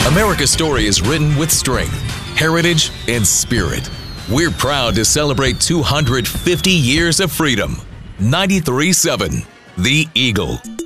America's story is written with strength, heritage, and spirit. We're proud to celebrate 250 years of freedom. 93.7 The Eagle.